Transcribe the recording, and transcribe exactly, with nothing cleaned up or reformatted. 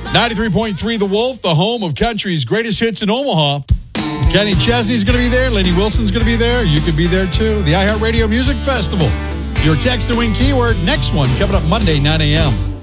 ninety-three point three The Wolf, the home of country's greatest hits in Omaha. Kenny Chesney's going to be there. Lenny Wilson's going to be there. You could be there, too. The iHeartRadio Music Festival. Your text to win keyword. Next one coming up Monday, nine a.m.